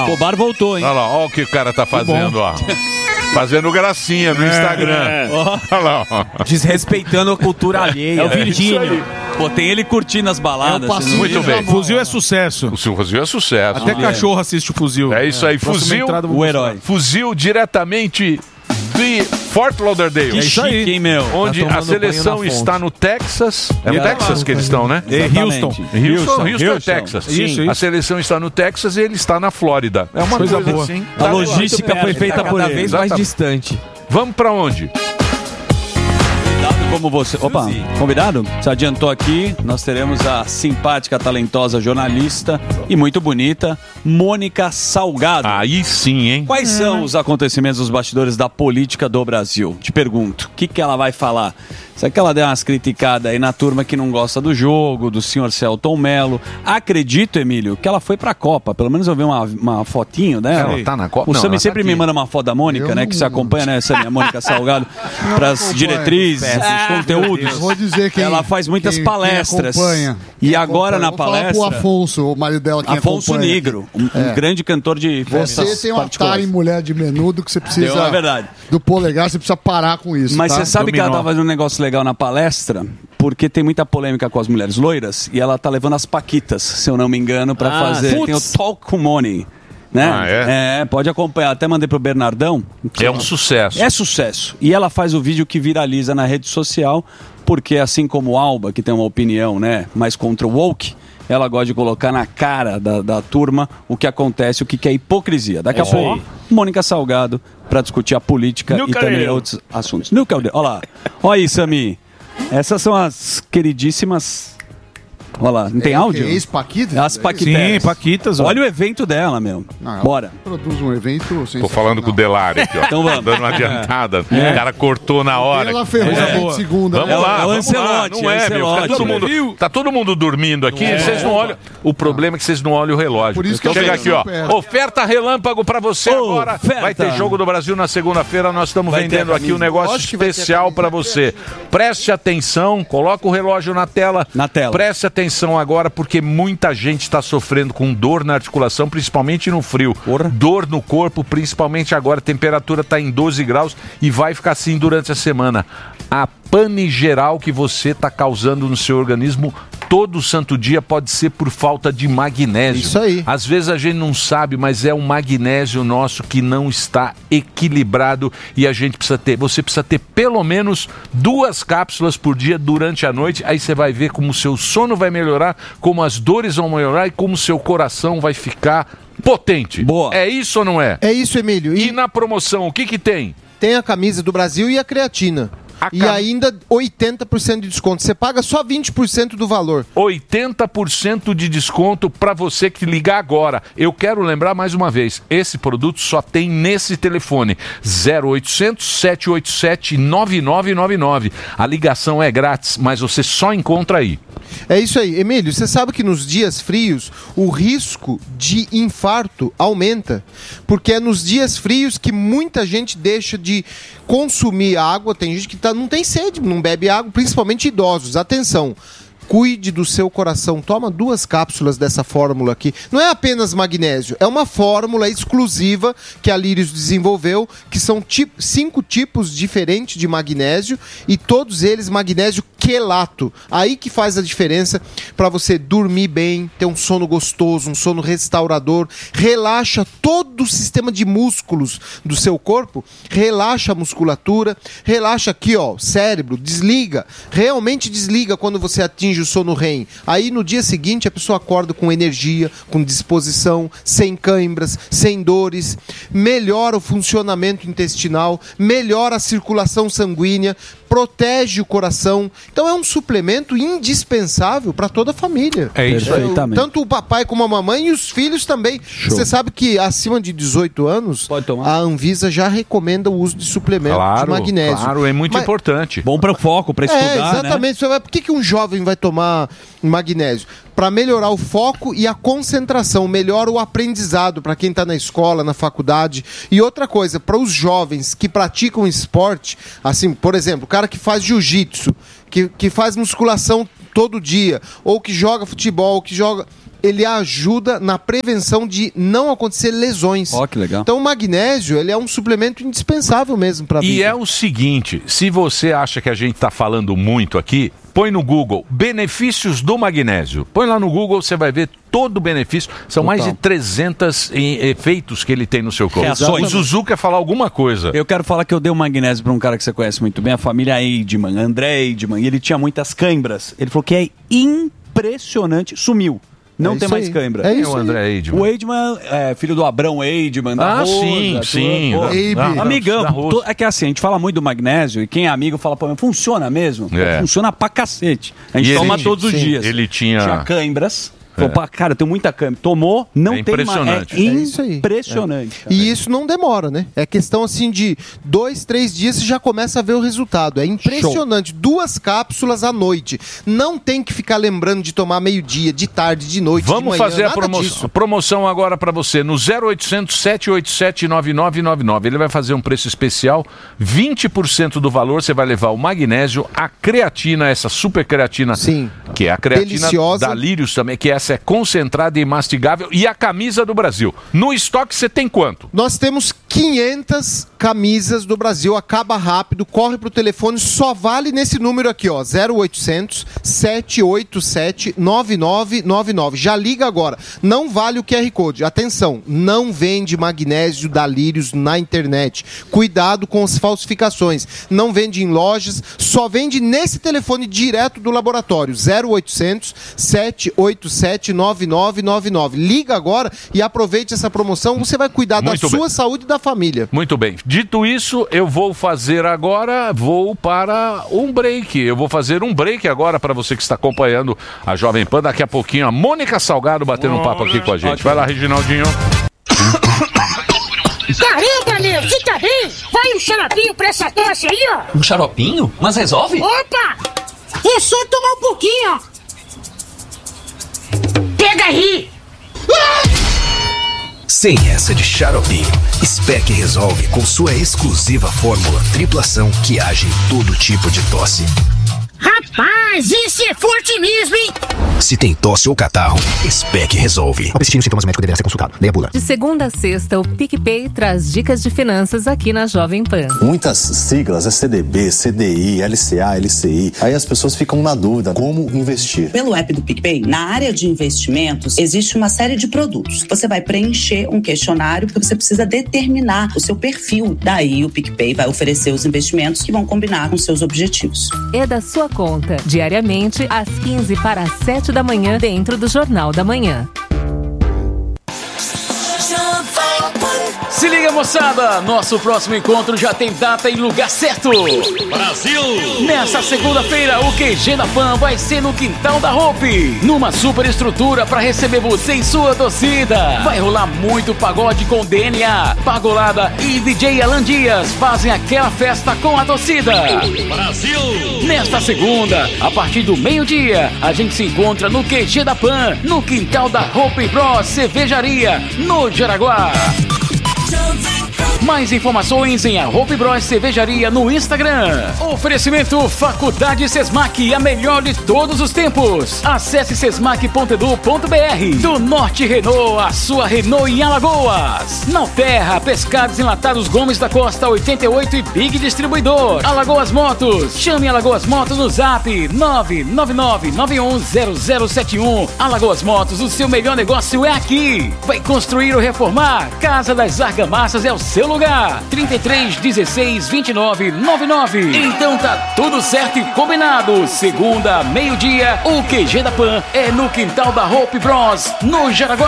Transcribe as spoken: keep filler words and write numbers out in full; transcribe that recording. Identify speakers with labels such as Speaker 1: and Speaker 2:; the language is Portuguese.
Speaker 1: Escobar voltou, hein?
Speaker 2: Olha lá, olha o que o cara tá fazendo, ó. Fazendo gracinha no Instagram.
Speaker 1: É.
Speaker 2: Olha lá, ó.
Speaker 3: Desrespeitando a cultura alheia.
Speaker 1: É o Virgínio. Pô, tem ele curtindo as baladas.
Speaker 2: É um passinho
Speaker 1: muito
Speaker 2: de
Speaker 1: bem.
Speaker 2: Ramon.
Speaker 4: Fuzil é sucesso.
Speaker 2: O Fuzil é sucesso.
Speaker 4: Até cachorro assiste o Fuzil.
Speaker 2: É isso aí,
Speaker 4: Próxima
Speaker 2: Fuzil,
Speaker 4: entrada eu vou
Speaker 1: o
Speaker 4: mostrar.
Speaker 1: herói.
Speaker 2: Fuzil diretamente de Fort Lauderdale.
Speaker 1: Que chique, hein, meu?
Speaker 2: Onde
Speaker 3: Tá
Speaker 2: a seleção
Speaker 3: tomando banho na
Speaker 2: está
Speaker 3: fonte.
Speaker 2: no Texas. É no
Speaker 1: Yeah.
Speaker 2: Texas que eles estão, né?
Speaker 4: É Houston.
Speaker 2: Houston, Houston, é
Speaker 1: Houston.
Speaker 2: Texas.
Speaker 4: Isso,
Speaker 2: A
Speaker 4: isso.
Speaker 2: seleção está no Texas e ele está na Flórida. É uma
Speaker 4: Coisa
Speaker 2: coisa
Speaker 4: boa.
Speaker 2: assim.
Speaker 1: A logística foi feita
Speaker 3: Tá
Speaker 1: por
Speaker 3: cada
Speaker 1: ele.
Speaker 3: vez mais
Speaker 2: Exatamente.
Speaker 3: distante.
Speaker 2: Vamos pra onde?
Speaker 1: Convidado como você. Opa, convidado? Se adiantou aqui, nós teremos a simpática, talentosa jornalista e muito bonita, Mônica Salgado.
Speaker 2: Aí sim, hein?
Speaker 1: Quais são os acontecimentos dos bastidores da política do Brasil? Te pergunto, o que, que ela vai falar? Será que ela deu umas criticadas aí na turma que não gosta do jogo, do senhor Celton Mello? Acredito, Emílio, que ela foi pra Copa. Pelo menos eu vi uma, uma fotinho dela.
Speaker 2: Ela tá na Copa?
Speaker 1: O
Speaker 2: Não,
Speaker 1: Sami
Speaker 2: ela tá
Speaker 1: sempre
Speaker 2: aqui.
Speaker 1: me manda uma foto da Mônica,
Speaker 5: Eu
Speaker 1: né?
Speaker 5: não-
Speaker 1: Que se acompanha, né, Sami? A Mônica Salgado, pras
Speaker 5: acompanho.
Speaker 1: diretrizes, os
Speaker 5: Eu
Speaker 1: conteúdos.
Speaker 5: vou dizer quem
Speaker 1: Ela faz muitas
Speaker 5: quem-
Speaker 1: palestras.
Speaker 5: Quem acompanha.
Speaker 1: E
Speaker 5: Quem
Speaker 1: agora
Speaker 5: acompanha.
Speaker 1: na
Speaker 5: Vou falar
Speaker 1: palestra.
Speaker 5: pro Afonso, o marido dela, quem
Speaker 1: Afonso
Speaker 5: acompanha.
Speaker 1: Negro, um, um
Speaker 5: É.
Speaker 1: grande cantor de
Speaker 5: Você
Speaker 1: festas
Speaker 5: tem uma
Speaker 1: particulares.
Speaker 5: tara em mulher de menudo que você precisa.
Speaker 1: Deu, é verdade.
Speaker 5: Do polegar, você precisa parar com isso.
Speaker 1: Mas
Speaker 5: tá?
Speaker 1: você sabe que ela
Speaker 2: Dominou.
Speaker 1: tá fazendo um negócio legal na palestra, porque tem muita polêmica com as mulheres loiras, e ela tá levando as paquitas, se eu não me engano, pra
Speaker 3: Ah,
Speaker 1: fazer.
Speaker 3: putz.
Speaker 1: Tem o Talk com Money. Né?
Speaker 2: Ah, é?
Speaker 1: É, pode acompanhar. Até mandei pro Bernardão.
Speaker 2: É um sucesso.
Speaker 1: É sucesso. E ela faz o vídeo que viraliza na rede social, porque assim como o Alba, que tem uma opinião, né, mais contra o woke, ela gosta de colocar na cara da, da turma o que acontece, o que, que é hipocrisia. Daqui a
Speaker 3: isso
Speaker 1: pouco,
Speaker 3: aí.
Speaker 1: Mônica Salgado para discutir a política
Speaker 3: No
Speaker 1: e também
Speaker 3: Caldeirão.
Speaker 1: outros assuntos. No Caldeirão. Olha lá. Olha aí, Sami. Essas são as queridíssimas... Olha lá, não tem áudio?
Speaker 5: É ex-Paquita?
Speaker 1: As Paquitas.
Speaker 4: Sim, Paquitas. ó.
Speaker 1: Olha o evento dela, meu.
Speaker 5: Não,
Speaker 1: Bora.
Speaker 5: Produz um evento sem
Speaker 2: Tô falando com o Delari aqui, ó.
Speaker 1: Então vamos.
Speaker 2: Dando uma adiantada. O cara cortou na hora.
Speaker 5: Ela ferrou
Speaker 4: Coisa
Speaker 5: a gente
Speaker 4: boa.
Speaker 5: segunda.
Speaker 2: Vamos
Speaker 5: né?
Speaker 1: É o-
Speaker 2: lá,
Speaker 1: é o
Speaker 2: vamos
Speaker 1: Ancelotti,
Speaker 2: lá. Não é, meu. Tá
Speaker 1: Ancelotti.
Speaker 2: todo, mundo, tá todo mundo dormindo aqui, vocês não olham. O problema é que vocês não olham o relógio.
Speaker 5: Por isso que eu
Speaker 2: Chega
Speaker 5: penso
Speaker 2: aqui, ó.
Speaker 5: perto.
Speaker 2: Oferta relâmpago pra você agora.
Speaker 1: Oferta.
Speaker 2: Vai ter jogo do Brasil na segunda-feira. Nós estamos
Speaker 1: Vai ter
Speaker 2: vendendo
Speaker 1: a
Speaker 2: aqui um
Speaker 1: camisa.
Speaker 2: negócio
Speaker 5: Lógico que vai ter a
Speaker 2: especial
Speaker 5: camisa.
Speaker 2: pra você. Preste atenção, coloca o relógio na tela.
Speaker 1: Na tela.
Speaker 2: Preste atenção agora, porque muita gente está sofrendo com dor na articulação, principalmente no frio.
Speaker 1: Porra.
Speaker 2: Dor no corpo, principalmente agora. A temperatura está em doze graus e vai ficar assim durante a semana. A pane geral que você está causando no seu organismo todo santo dia pode ser por falta de magnésio.
Speaker 5: Isso aí.
Speaker 2: Às vezes a gente não sabe, mas é o magnésio nosso que não está equilibrado e a gente precisa ter. Você precisa ter pelo menos duas cápsulas por dia durante a noite. Aí você vai ver como o seu sono vai melhorar, como as dores vão melhorar e como o seu coração vai ficar potente.
Speaker 1: Boa.
Speaker 2: É isso ou não é?
Speaker 6: É isso, Emílio.
Speaker 2: E
Speaker 6: E
Speaker 2: na promoção, o que que tem?
Speaker 6: tem a camisa do Brasil e a creatina.
Speaker 2: A
Speaker 6: E
Speaker 2: cam-
Speaker 6: ainda oitenta por cento de desconto. Você paga só vinte por cento do valor.
Speaker 2: oitenta por cento de desconto para você que ligar agora. Eu quero lembrar mais uma vez, esse produto só tem nesse telefone zero oitocentos, sete oito sete, nove nove nove nove. A ligação é grátis, mas você só encontra aí.
Speaker 6: É isso aí. Emílio, você sabe que nos dias frios o risco de infarto aumenta. Porque é nos dias frios que muita gente deixa de consumir água. Tem gente que tá, não tem sede, não bebe água, principalmente idosos. Atenção. Cuide do seu coração. Toma duas cápsulas dessa fórmula aqui. Não é apenas magnésio, é uma fórmula exclusiva que a Lírios desenvolveu, que são tip- cinco tipos diferentes de magnésio e todos eles magnésio quelato. Aí que faz a diferença para você dormir bem, ter um sono gostoso, um sono restaurador, relaxa todo o sistema de músculos do seu corpo, relaxa a musculatura, relaxa aqui, ó, cérebro, desliga, realmente desliga quando você atinge o sono R E M. Aí no dia seguinte a pessoa acorda com energia, com disposição, sem cãibras, sem dores, melhora o funcionamento intestinal, melhora a circulação sanguínea, protege o coração. Então é um suplemento indispensável para toda a família.
Speaker 2: É isso aí.
Speaker 1: Perfeitamente.
Speaker 6: Tanto o papai como a mamãe e os filhos também.
Speaker 1: Show.
Speaker 6: Você sabe que acima de dezoito anos,
Speaker 1: Pode tomar.
Speaker 6: a Anvisa já recomenda o uso de suplemento de
Speaker 2: Claro,
Speaker 6: magnésio.
Speaker 2: claro, é muito
Speaker 6: Mas-
Speaker 2: importante.
Speaker 1: Bom para o foco, para estudar,
Speaker 6: É, exatamente. Você vai- Por que, que um jovem vai tomar magnésio? Para melhorar o foco e a concentração, melhora o aprendizado para quem está na escola, na faculdade. E outra coisa, para os jovens que praticam esporte, assim, por exemplo, o cara que faz jiu-jitsu, que, que faz musculação todo dia, ou que joga futebol, que joga... ele ajuda na prevenção de não acontecer lesões.
Speaker 1: Ó, que legal.
Speaker 6: Então o magnésio, ele é um suplemento indispensável mesmo para a vida.
Speaker 2: E é o seguinte, se você acha que a gente está falando muito aqui, põe no Google, benefícios do magnésio. Põe lá no Google, você vai ver todo o benefício. São Total. mais de trezentos efeitos que ele tem no seu corpo.
Speaker 1: Reações.
Speaker 2: O Zuzu quer falar alguma coisa.
Speaker 1: Eu quero falar que eu dei o magnésio para um cara que você conhece muito bem, a família Eidman, André Eidman, e ele tinha muitas câimbras. Ele falou que é impressionante, sumiu. Não
Speaker 6: É
Speaker 1: tem
Speaker 6: isso
Speaker 1: mais
Speaker 6: aí.
Speaker 1: câimbra.
Speaker 6: É
Speaker 2: Quem é
Speaker 6: isso
Speaker 2: o
Speaker 6: aí.
Speaker 2: André Eidman?
Speaker 1: O Eidman é filho do Abrão Eidman, da
Speaker 2: Ah,
Speaker 1: Rosa,
Speaker 2: sim,
Speaker 1: tudo.
Speaker 2: sim.
Speaker 1: Pô,
Speaker 2: Da-
Speaker 5: Abe.
Speaker 2: da-
Speaker 1: Amigão,
Speaker 2: da Rosa.
Speaker 1: to- é que assim, a gente fala muito do magnésio e quem é amigo fala, pô, funciona mesmo? Pô,
Speaker 2: É.
Speaker 1: funciona pra cacete. A gente
Speaker 2: E
Speaker 1: toma
Speaker 2: ele-
Speaker 1: todos os
Speaker 6: sim,
Speaker 1: dias.
Speaker 2: ele tinha-
Speaker 1: Tinha câimbras.
Speaker 2: É.
Speaker 1: Falou, pá, cara, eu tenho muita câimbra. Tomou, não
Speaker 2: É
Speaker 1: tem mais.
Speaker 2: impressionante.
Speaker 1: É
Speaker 6: É isso aí.
Speaker 1: impressionante. cara.
Speaker 6: E isso não demora, né? É questão assim de dois, três dias você já começa a ver o resultado. É impressionante. Duas cápsulas à noite. Não tem que ficar lembrando de tomar meio-dia, de tarde, de noite. de
Speaker 2: Vamos
Speaker 6: manhã,
Speaker 2: fazer a
Speaker 6: nada
Speaker 2: promoção,
Speaker 6: disso.
Speaker 2: a promoção agora para você no zero oitocentos, sete oito sete, nove nove nove nove. Ele vai fazer um preço especial, vinte por cento do valor você vai levar o magnésio, a creatina, essa super creatina,
Speaker 6: Sim.
Speaker 2: que é a creatina
Speaker 6: Deliciosa.
Speaker 2: da Lírios também, que essa é concentrada e mastigável, e a camisa do Brasil. No estoque você tem quanto?
Speaker 6: Nós temos quinhentas camisas do Brasil, acaba rápido, corre pro telefone, só vale nesse número aqui, ó, zero oitocentos, sete oito sete, nove nove nove nove. Já liga agora. Não vale o Q R Code. Atenção, não vende magnésio da Lírios na internet. Cuidado com as falsificações. Não vende em lojas, só vende nesse telefone direto do laboratório, zero oitocentos, sete oito sete, nove nove nove nove. Liga agora e aproveite essa promoção, você vai cuidar
Speaker 2: Muito
Speaker 6: da
Speaker 2: bem.
Speaker 6: sua saúde e da família.
Speaker 2: Muito bem. Dito isso, eu vou fazer agora, vou para um break. Eu vou fazer um break agora para você que está acompanhando a Jovem Pan. Daqui a pouquinho a Mônica Salgado batendo um papo aqui com a gente. Vai lá, Reginaldinho.
Speaker 7: Caramba, meu, você tá bem? Vai um xaropinho pra essa tosse aí, ó.
Speaker 8: Um xaropinho? Mas resolve?
Speaker 7: Opa! É só tomar um pouquinho, ó. Pega aí!
Speaker 9: Sem essa de xaropinho, Spec resolve com sua exclusiva fórmula triplação que age em todo tipo de tosse.
Speaker 7: Rapaz, esse é forte mesmo, hein?
Speaker 9: Se tem tosse ou catarro, Spec resolve. Ao persistir nos sintomas, o médico deverá ser consultado. Leia a bula.
Speaker 10: De segunda a sexta, o PicPay traz dicas de finanças aqui na Jovem Pan.
Speaker 11: Muitas siglas, é C D B, C D I, L C A, L C I. Aí as pessoas ficam na dúvida como investir.
Speaker 12: Pelo app do PicPay, na área de investimentos, existe uma série de produtos. Você vai preencher um questionário porque você precisa determinar o seu perfil. Daí o PicPay vai oferecer os investimentos que vão combinar com seus objetivos.
Speaker 10: É da sua conta, diariamente às quinze para as sete da manhã, dentro do Jornal da Manhã.
Speaker 13: Se liga, moçada! Nosso próximo encontro já tem data e lugar certo! Brasil! Nessa segunda-feira, o Q G da Pan vai ser no quintal da Hope, numa super estrutura para receber você e sua torcida. Vai rolar muito pagode com D N A, Pagolada e D J Alan Dias fazem aquela festa com a torcida. Brasil! Nesta segunda, a partir do meio-dia, a gente se encontra no Q G da Pan, no quintal da Hope Bros Cervejaria, no Jaraguá. Mais informações em Hope Bros Cervejaria no Instagram. Oferecimento Faculdade Sesmac, a melhor de todos os tempos. Acesse sesmac ponto edu ponto br. Do Norte Renault, a sua Renault em Alagoas. Nauterra, Pescados Enlatados Gomes da Costa oitenta e oito e Big Distribuidor. Alagoas Motos. Chame Alagoas Motos no zap nove nove nove nove um zero zero sete um. Alagoas Motos, o seu melhor negócio é aqui. Vai construir ou reformar? Casa das Argamassas é o seu lugar. trinta e três, dezesseis, vinte e nove, noventa e nove. Então tá tudo certo e combinado. Segunda, meio-dia, o Q G da Pan é no quintal da Hope Bros, no Jaraguá.